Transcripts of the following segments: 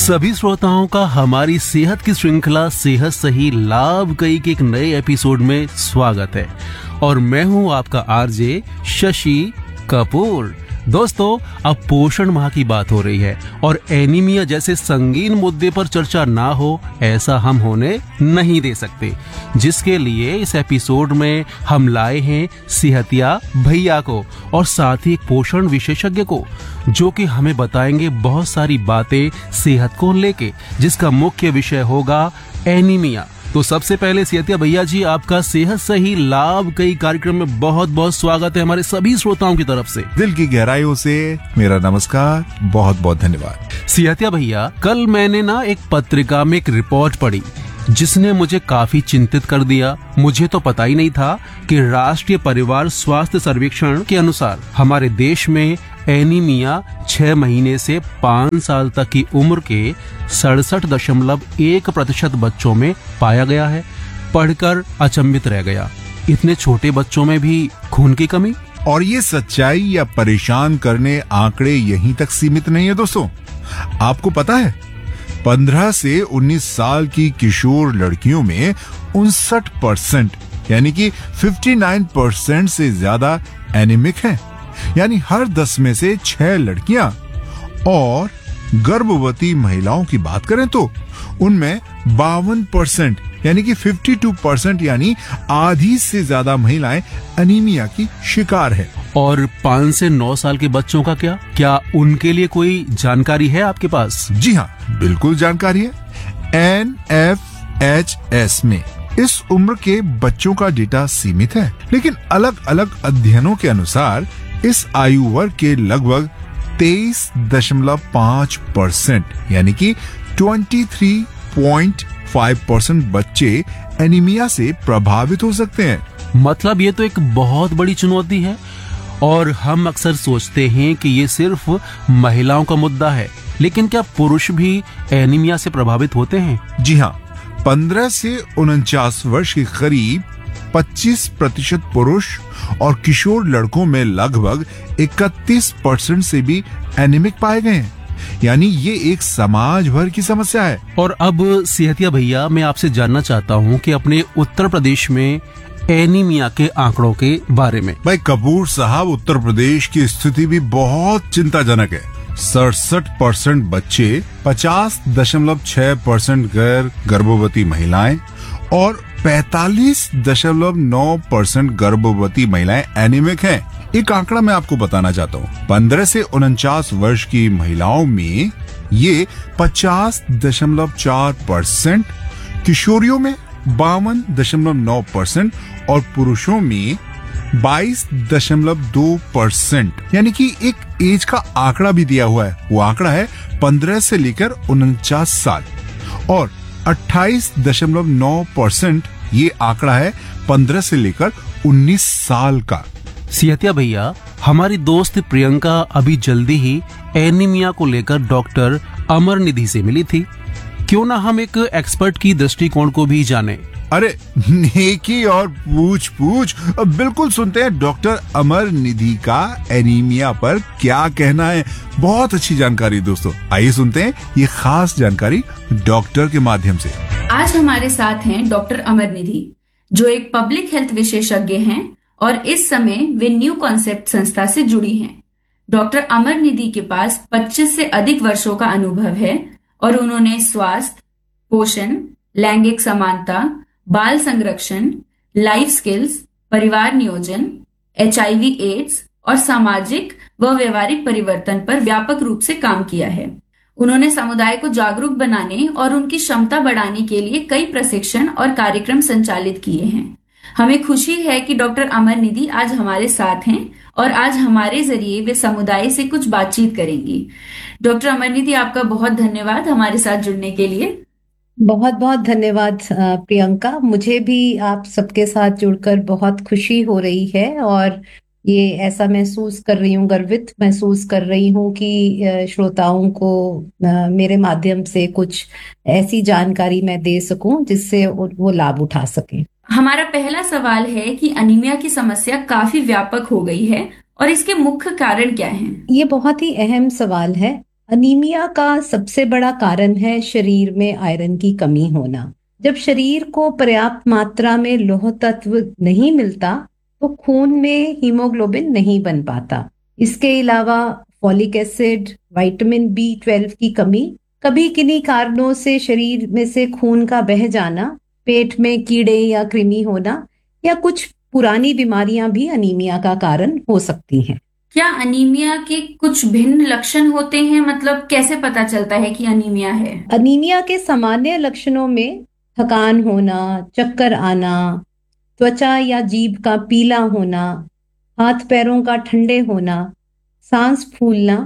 सभी श्रोताओं का हमारी सेहत की श्रृंखला सेहत सही लाभ कई के एक नए एपिसोड में स्वागत है और मैं हूं आपका आरजे शशि कपूर। दोस्तों, अब पोषण माह की बात हो रही है और एनीमिया जैसे संगीन मुद्दे पर चर्चा ना हो ऐसा हम होने नहीं दे सकते, जिसके लिए इस एपिसोड में हम लाए हैं सेहतिया भैया को और साथ ही एक पोषण विशेषज्ञ को, जो कि हमें बताएंगे बहुत सारी बातें सेहत को लेके, जिसका मुख्य विषय होगा एनीमिया। तो सबसे पहले सेहतिया भैया जी, आपका सेहत सही लाभ कई कार्यक्रम में बहुत बहुत स्वागत है हमारे सभी श्रोताओं की तरफ से। दिल की गहराइयों से मेरा नमस्कार, बहुत बहुत धन्यवाद। सेहतिया भैया, कल मैंने ना एक पत्रिका में एक रिपोर्ट पढ़ी जिसने मुझे काफी चिंतित कर दिया। मुझे तो पता ही नहीं था कि राष्ट्रीय परिवार स्वास्थ्य सर्वेक्षण के अनुसार हमारे देश में एनीमिया 6 महीने से 5 साल तक की उम्र के 67.1% बच्चों में पाया गया है। पढ़कर अचंभित रह गया, इतने छोटे बच्चों में भी खून की कमी। और ये सच्चाई या परेशान करने आंकड़े यहीं तक सीमित नहीं है दोस्तों। आपको पता है 15 से 19 साल की किशोर लड़कियों में 59% यानी कि 59% से ज्यादा एनीमिक हैं, यानी हर 10 में से 6 लड़कियां। और गर्भवती महिलाओं की बात करें तो उनमें 52% यानी कि 52% यानी आधी से ज्यादा महिलाएं एनीमिया की शिकार है। और 5 से 9 साल के बच्चों का क्या उनके लिए कोई जानकारी है आपके पास? जी हाँ, बिल्कुल जानकारी है। NFHS में इस उम्र के बच्चों का डेटा सीमित है, लेकिन अलग अलग अध्ययनों के अनुसार इस आयु वर्ग के लगभग 23.5% यानी कि 23.5% बच्चे एनीमिया से प्रभावित हो सकते हैं। मतलब ये तो एक बहुत बड़ी चुनौती है और हम अक्सर सोचते हैं कि ये सिर्फ महिलाओं का मुद्दा है, लेकिन क्या पुरुष भी एनीमिया से प्रभावित होते हैं? जी हाँ, 15 से 49 वर्ष के करीब 25% पुरुष और किशोर लड़कों में लगभग 31% से भी एनीमिक पाए गए हैं, यानी ये एक समाज भर की समस्या है। और अब सेहतिया भैया, मैं आपसे जानना चाहता हूँ कि अपने उत्तर प्रदेश में एनीमिया के आंकड़ों के बारे में। भाई कपूर साहब, उत्तर प्रदेश की स्थिति भी बहुत चिंताजनक है। 67% बच्चे, 50.6% गैर गर्भवती महिलाएं और 45.9% गर्भवती महिलाएं एनीमिक हैं। एक आंकड़ा मैं आपको बताना चाहता हूँ। 15 से 49 वर्ष की महिलाओं में ये 50.4%, किशोरियों में 52.9% और पुरुषों में 22.2%, यानी कि एक एज का आंकड़ा भी दिया हुआ है। वो आंकड़ा है 15 से लेकर 49 साल और 28.9% ये आंकड़ा है 15 से लेकर 19 साल का। सेहतिया भैया, हमारी दोस्त प्रियंका अभी जल्दी ही एनीमिया को लेकर डॉक्टर अमर निधि से मिली थी। क्यों ना हम एक एक्सपर्ट की दृष्टिकोण को भी जाने। अरे नेकी और पूछ बिल्कुल सुनते हैं डॉक्टर अमर निधि का एनीमिया पर क्या कहना है। बहुत अच्छी जानकारी दोस्तों, आइए सुनते हैं ये खास जानकारी डॉक्टर के माध्यम से। आज हमारे साथ हैं डॉक्टर अमर निधि, जो एक पब्लिक हेल्थ विशेषज्ञ हैं और इस समय वे न्यू कॉन्सेप्ट संस्था से जुड़ी हैं। डॉक्टर अमर निधि के पास 25 से अधिक वर्षों का अनुभव है और उन्होंने स्वास्थ्य, पोषण, लैंगिक समानता, बाल संरक्षण, लाइफ स्किल्स, परिवार नियोजन, HIV एड्स और सामाजिक व व्यवहारिक परिवर्तन पर व्यापक रूप से काम किया है। उन्होंने समुदाय को जागरूक बनाने और उनकी क्षमता बढ़ाने के लिए कई प्रशिक्षण और कार्यक्रम संचालित किए हैं। हमें खुशी है कि डॉक्टर अमर निधि आज हमारे साथ हैं और आज हमारे जरिए वे समुदाय से कुछ बातचीत करेंगी। डॉक्टर अमर निधि, आपका बहुत धन्यवाद हमारे साथ जुड़ने के लिए। बहुत बहुत धन्यवाद प्रियंका, मुझे भी आप सबके साथ जुड़कर बहुत खुशी हो रही है और ये ऐसा महसूस कर रही हूँ, गर्वित महसूस कर रही हूँ कि श्रोताओं को मेरे माध्यम से कुछ ऐसी जानकारी मैं दे सकूं जिससे वो लाभ उठा सकें। हमारा पहला सवाल है कि एनीमिया की समस्या काफी व्यापक हो गई है और इसके मुख्य कारण क्या हैं? ये बहुत ही अहम सवाल है। अनीमिया का सबसे बड़ा कारण है शरीर में आयरन की कमी होना। जब शरीर को पर्याप्त मात्रा में लौह तत्व नहीं मिलता तो खून में हीमोग्लोबिन नहीं बन पाता। इसके अलावा फॉलिक एसिड, विटामिन B12 की कमी, कभी किन्हीं कारणों से शरीर में से खून का बह जाना, पेट में कीड़े या कृमि होना या कुछ पुरानी बीमारियां भी अनीमिया का कारण हो सकती हैं। क्या अनीमिया के कुछ भिन्न लक्षण होते हैं? मतलब कैसे पता चलता है कि अनीमिया है? अनीमिया के सामान्य लक्षणों में थकान होना, चक्कर आना, त्वचा या जीभ का पीला होना, हाथ पैरों का ठंडे होना, सांस फूलना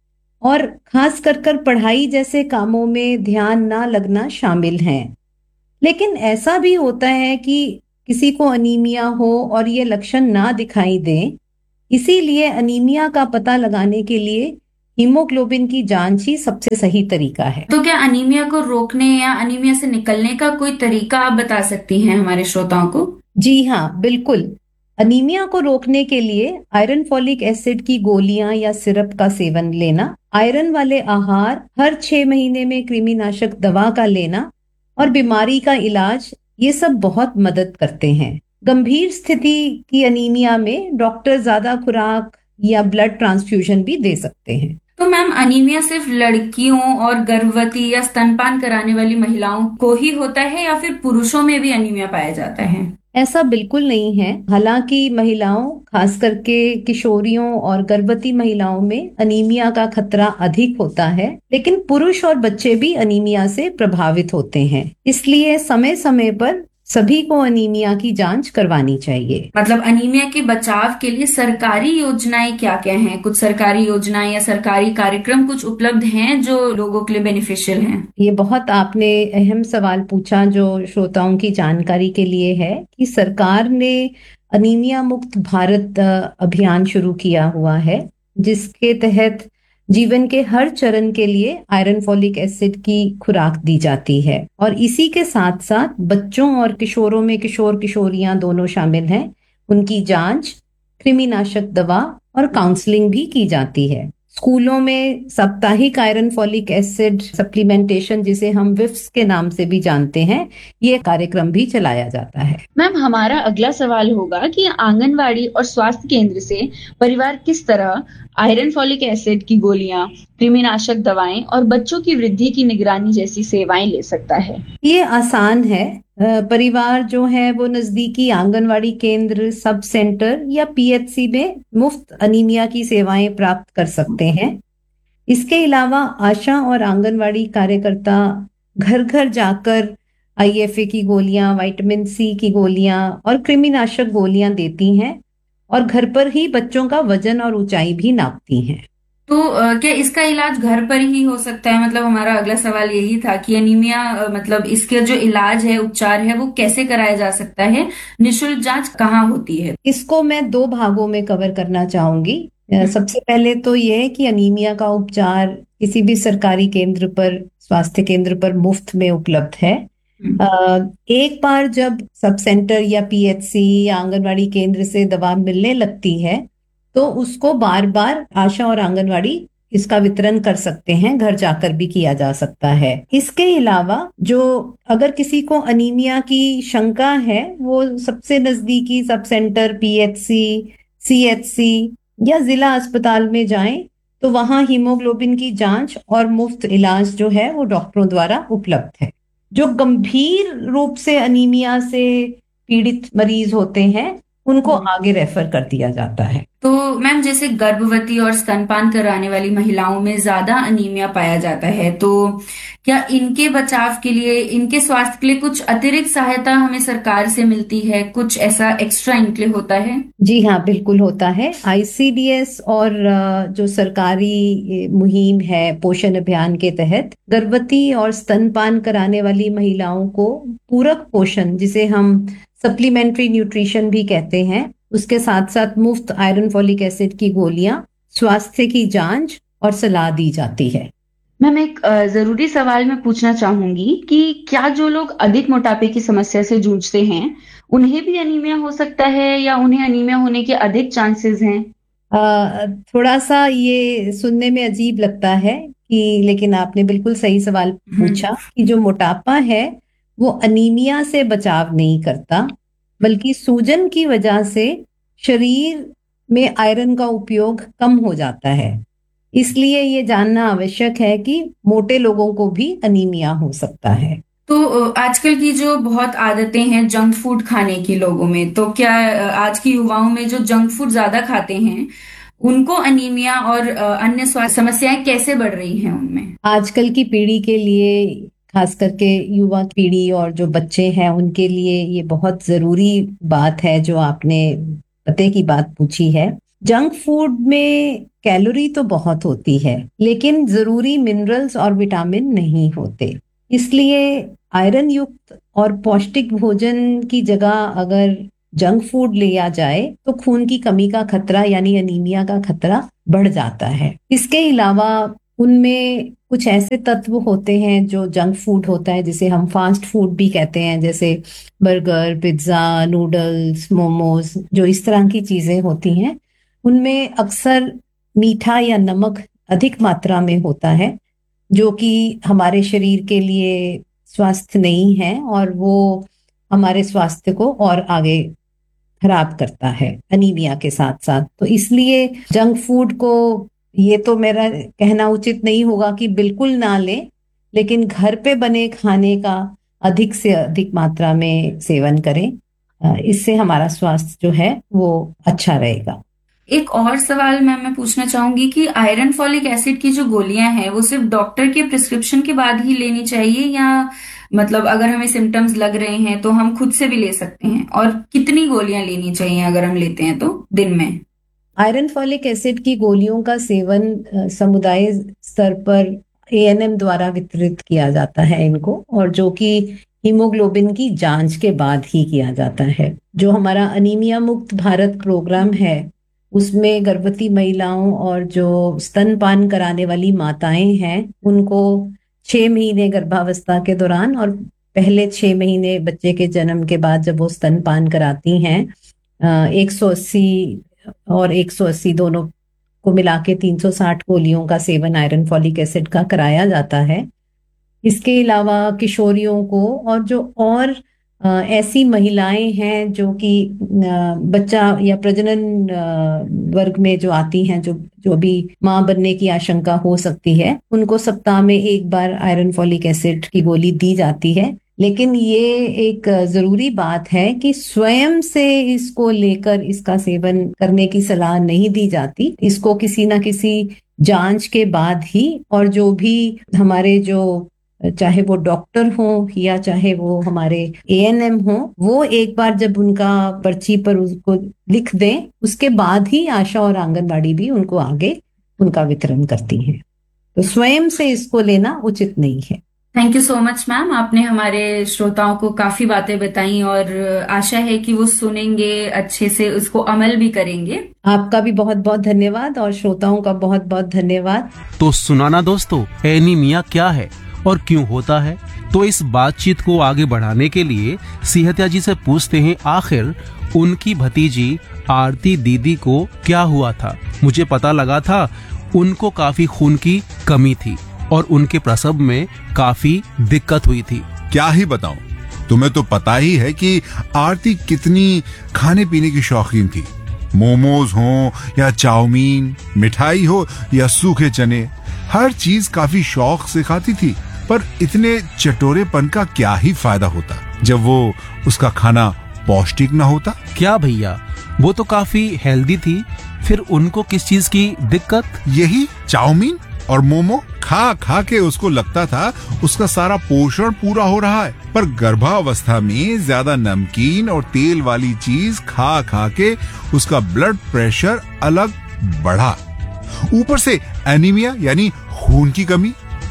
और खास कर पढ़ाई जैसे कामों में ध्यान ना लगना शामिल हैं। लेकिन ऐसा भी होता है कि किसी को अनीमिया हो और ये लक्षण ना दिखाई दें। इसीलिए अनीमिया का पता लगाने के लिए हीमोग्लोबिन की जांच ही सबसे सही तरीका है। तो क्या अनीमिया को रोकने या अनीमिया से निकलने का कोई तरीका आप बता सकती हैं हमारे श्रोताओं को? जी हाँ, बिल्कुल। अनीमिया को रोकने के लिए आयरन फॉलिक एसिड की गोलियां या सिरप का सेवन लेना, आयरन वाले आहार, हर 6 महीने में कृमिनाशक दवा का लेना और बीमारी का इलाज, ये सब बहुत मदद करते हैं। गंभीर स्थिति की अनीमिया में डॉक्टर ज्यादा खुराक या ब्लड ट्रांसफ्यूजन भी दे सकते हैं। तो मैम, अनीमिया सिर्फ लड़कियों और गर्भवती या स्तनपान कराने वाली महिलाओं को ही होता है या फिर पुरुषों में भी अनीमिया पाया जाता है? ऐसा बिल्कुल नहीं है। हालांकि महिलाओं, खास करके किशोरियों और गर्भवती महिलाओं में अनीमिया का खतरा अधिक होता है, लेकिन पुरुष और बच्चे भी अनीमिया से प्रभावित होते हैं। इसलिए समय समय पर सभी को अनीमिया की जांच करवानी चाहिए। मतलब अनीमिया के बचाव के लिए सरकारी योजनाएं क्या क्या हैं? कुछ सरकारी योजनाएं या सरकारी कार्यक्रम कुछ उपलब्ध हैं जो लोगों के लिए बेनिफिशियल हैं? ये बहुत आपने अहम सवाल पूछा जो श्रोताओं की जानकारी के लिए है कि सरकार ने अनीमिया मुक्त भारत अभियान शुरू किया हुआ है, जिसके तहत जीवन के हर चरण के लिए आयरन फॉलिक एसिड की खुराक दी जाती है और इसी के साथ साथ बच्चों और किशोरों में किशोर किशोरियां दोनों शामिल हैं। उनकी जांच, कृमिनाशक दवा और काउंसलिंग भी की जाती है। स्कूलों में साप्ताहिक आयरन फॉलिक एसिड सप्लीमेंटेशन, जिसे हम विफ्स के नाम से भी जानते हैं, ये कार्यक्रम भी चलाया जाता है। मैम, हमारा अगला सवाल होगा कि आंगनवाड़ी और स्वास्थ्य केंद्र से परिवार किस तरह आयरन फॉलिक एसिड की गोलियां, कृमिनाशक दवाएं और बच्चों की वृद्धि की निगरानी जैसी सेवाएं ले सकता है? ये आसान है। परिवार जो है वो नजदीकी आंगनवाड़ी केंद्र, सब सेंटर या PHC में मुफ्त अनीमिया की सेवाएं प्राप्त कर सकते हैं। इसके अलावा आशा और आंगनवाड़ी कार्यकर्ता घर घर जाकर IFA की गोलियां, विटामिन C की गोलियां और कृमिनाशक गोलियां देती हैं और घर पर ही बच्चों का वजन और ऊंचाई भी नापती हैं। तो क्या इसका इलाज घर पर ही हो सकता है? मतलब हमारा अगला सवाल यही था कि अनीमिया मतलब इसके जो इलाज है, उपचार है, वो कैसे कराया जा सकता है? निशुल्क जांच कहाँ होती है? इसको मैं 2 भागों में कवर करना चाहूंगी। सबसे पहले तो ये है कि अनीमिया का उपचार किसी भी सरकारी केंद्र पर, स्वास्थ्य केंद्र पर मुफ्त में उपलब्ध है। एक बार जब सब सेंटर या PHC या आंगनवाड़ी केंद्र से दवा मिलने लगती है तो उसको बार बार आशा और आंगनवाड़ी इसका वितरण कर सकते हैं, घर जाकर भी किया जा सकता है। इसके अलावा जो अगर किसी को अनीमिया की शंका है, वो सबसे नजदीकी सब सेंटर, PHC, CHC या जिला अस्पताल में जाएं तो वहां हीमोग्लोबिन की जांच और मुफ्त इलाज जो है वो डॉक्टरों द्वारा उपलब्ध है। जो गंभीर रूप से अनीमिया से पीड़ित मरीज होते हैं उनको आगे रेफर कर दिया जाता है। तो मैम, जैसे गर्भवती और स्तनपान कराने वाली महिलाओं में ज्यादा अनीमिया पाया जाता है, तो क्या इनके बचाव के लिए, इनके स्वास्थ्य के लिए कुछ अतिरिक्त सहायता हमें सरकार से मिलती है? कुछ ऐसा एक्स्ट्रा इनके लिए होता है? जी हाँ, बिल्कुल होता है। ICDS और जो सरकारी मुहिम है पोषण अभियान के तहत गर्भवती और स्तनपान कराने वाली महिलाओं को पूरक पोषण, जिसे हम सप्लीमेंट्री न्यूट्रिशन भी कहते हैं, उसके साथ साथ मुफ्त आयरन फॉलिक एसिड की गोलियां, स्वास्थ्य की जांच और सलाह दी जाती है। मैम, एक जरूरी सवाल मैं पूछना चाहूंगी कि क्या जो लोग अधिक मोटापे की समस्या से जूझते हैं उन्हें भी अनीमिया हो सकता है या उन्हें अनीमिया होने के अधिक चांसेस हैं? थोड़ा सा ये सुनने में अजीब लगता है कि, लेकिन आपने बिल्कुल सही सवाल पूछा कि जो मोटापा है वो अनीमिया से बचाव नहीं करता, बल्कि सूजन की वजह से शरीर में आयरन का उपयोग कम हो जाता है। इसलिए ये जानना आवश्यक है कि मोटे लोगों को भी अनीमिया हो सकता है। तो आजकल की जो बहुत आदतें हैं जंक फूड खाने की लोगों में, तो क्या आज की युवाओं में जो जंक फूड ज्यादा खाते हैं उनको अनीमिया और अन्य स्वास्थ्य समस्याएं कैसे बढ़ रही हैं उनमें? आजकल की पीढ़ी के लिए, खास करके युवा पीढ़ी और जो बच्चे हैं उनके लिए ये बहुत जरूरी बात है जो आपने पते की बात पूछी है। जंक फूड में कैलोरी तो बहुत होती है, लेकिन जरूरी मिनरल्स और विटामिन नहीं होते। इसलिए आयरन युक्त और पौष्टिक भोजन की जगह अगर जंक फूड लिया जाए तो खून की कमी का खतरा यानी अनीमिया का खतरा बढ़ जाता है। इसके अलावा उनमें कुछ ऐसे तत्व होते हैं जो जंक फूड होता है, जिसे हम फास्ट फूड भी कहते हैं, जैसे बर्गर, पिज्जा, नूडल्स, मोमोज, जो इस तरह की चीजें होती हैं उनमें अक्सर मीठा या नमक अधिक मात्रा में होता है, जो कि हमारे शरीर के लिए स्वास्थ्य नहीं है और वो हमारे स्वास्थ्य को और आगे खराब करता है अनीमिया के साथ साथ। तो इसलिए जंक फूड को, ये तो मेरा कहना उचित नहीं होगा कि बिल्कुल ना लें, लेकिन घर पे बने खाने का अधिक से अधिक मात्रा में सेवन करें। इससे हमारा स्वास्थ्य जो है वो अच्छा रहेगा। एक और सवाल मैं पूछना चाहूंगी कि आयरन फॉलिक एसिड की जो गोलियां हैं वो सिर्फ डॉक्टर के प्रिस्क्रिप्शन के बाद ही लेनी चाहिए, या मतलब अगर हमें सिम्टम्स लग रहे हैं तो हम खुद से भी ले सकते हैं? और कितनी गोलियां लेनी चाहिए अगर हम लेते हैं तो दिन में? आयरन फॉलिक एसिड की गोलियों का सेवन समुदाय स्तर पर ANM द्वारा वितरित किया जाता है इनको, और जो कि हीमोग्लोबिन की जांच के बाद ही किया जाता है। जो हमारा अनीमिया मुक्त भारत प्रोग्राम है उसमें गर्भवती महिलाओं और जो स्तनपान कराने वाली माताएं हैं उनको 6 महीने गर्भावस्था के दौरान और पहले 6 महीने बच्चे के जन्म के बाद जब वो स्तनपान कराती हैं 180 और 180 दोनों को मिला के 360 गोलियों का सेवन आयरन फॉलिक एसिड का कराया जाता है। इसके अलावा किशोरियों को और जो और ऐसी महिलाएं हैं जो कि बच्चा या प्रजनन वर्ग में जो आती हैं, जो भी मां बनने की आशंका हो सकती है, उनको सप्ताह में एक बार आयरन फॉलिक एसिड की गोली दी जाती है। लेकिन ये एक जरूरी बात है कि स्वयं से इसको लेकर इसका सेवन करने की सलाह नहीं दी जाती। इसको किसी ना किसी जांच के बाद ही, और जो भी हमारे जो चाहे वो डॉक्टर हो या चाहे वो हमारे ANM हो, वो एक बार जब उनका पर्ची पर उसको लिख दें उसके बाद ही आशा और आंगनबाड़ी भी उनको आगे उनका वितरण करती हैं। तो स्वयं से इसको लेना उचित नहीं है। Thank you so much ma'am, आपने हमारे श्रोताओं को काफी बातें बताई और आशा है कि वो सुनेंगे, अच्छे से उसको अमल भी करेंगे। आपका भी बहुत बहुत धन्यवाद और श्रोताओं का बहुत बहुत धन्यवाद। तो सुनाना दोस्तों, एनीमिया क्या है और क्यों होता है? तो इस बातचीत को आगे बढ़ाने के लिए सिहतिया जी से पूछते हैं आखिर उनकी भतीजी आरती दीदी को क्या हुआ था। मुझे पता लगा था उनको काफी खून की कमी थी और उनके प्रसव में काफी दिक्कत हुई थी। क्या ही बताऊं, तुम्हें तो पता ही है कि आरती कितनी खाने पीने की शौकीन थी। मोमोज हो या चाउमीन, मिठाई हो या सूखे चने, हर चीज काफी शौक से खाती थी। पर इतने चटोरेपन का क्या ही फायदा होता जब वो उसका खाना पौष्टिक न होता। क्या भैया, वो तो काफी हेल्दी थी, फिर उनको किस चीज की दिक्कत? यही चाउमीन और मोमो खा खा के उसको लगता था उसका सारा पोषण पूरा हो रहा है, पर गर्भावस्था में ज्यादा नमकीन और तेल वाली चीज खा खा के उसका ब्लड प्रेशर अलग बढ़ा। ऊपर से एनीमिया यानी खून की कमी।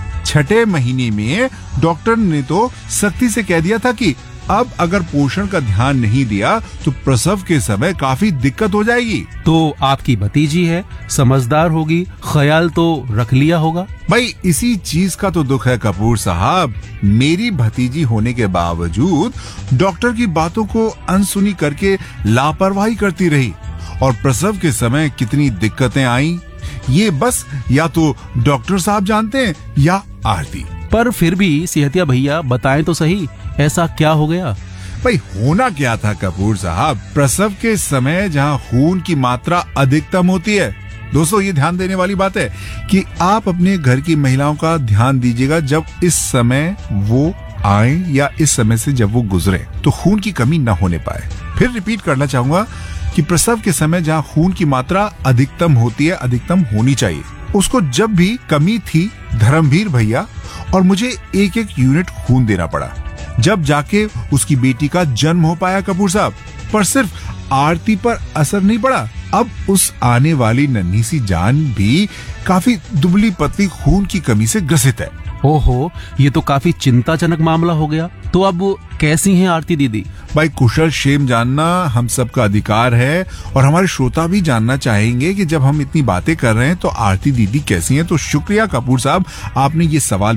6 महीने में डॉक्टर ने तो सख्ती से कह दिया था कि अब अगर पोषण का ध्यान नहीं दिया तो प्रसव के समय काफी दिक्कत हो जाएगी। तो आपकी भतीजी है, समझदार होगी, ख्याल तो रख लिया होगा। भाई इसी चीज का तो दुख है कपूर साहब, मेरी भतीजी होने के बावजूद डॉक्टर की बातों को अनसुनी करके लापरवाही करती रही और प्रसव के समय कितनी दिक्कतें आई ये बस या तो डॉक्टर साहब जानते हैं या आरती। पर फिर भी सेहतिया भैया बताएं तो सही, ऐसा क्या हो गया? भाई होना क्या था कपूर साहब, प्रसव के समय जहाँ खून की मात्रा अधिकतम होती है, दोस्तों ये ध्यान देने वाली बात है कि आप अपने घर की महिलाओं का ध्यान दीजिएगा, जब इस समय वो आए या इस समय से जब वो गुजरे तो खून की कमी न होने पाए। फिर रिपीट करना चाहूंगा कि प्रसव के समय जहाँ खून की मात्रा अधिकतम होती है, अधिकतम होनी चाहिए, उसको जब भी कमी थी धर्मवीर भैया और मुझे 1-1 यूनिट खून देना पड़ा, जब जाके उसकी बेटी का जन्म हो पाया कपूर साहब। पर सिर्फ आरती पर असर नहीं पड़ा, अब उस आने वाली नन्ही सी जान भी काफी दुबली पतली खून की कमी से ग्रसित है। ओहो, ये तो काफी चिंताजनक मामला हो गया। तो अब कैसी हैं आरती दीदी? भाई कुशल क्षेम जानना हम सबका अधिकार है और हमारे श्रोता भी जानना चाहेंगे कि जब हम इतनी बातें कर रहे हैं तो आरती दीदी कैसी हैं। तो शुक्रिया कपूर साहब, आपने ये सवाल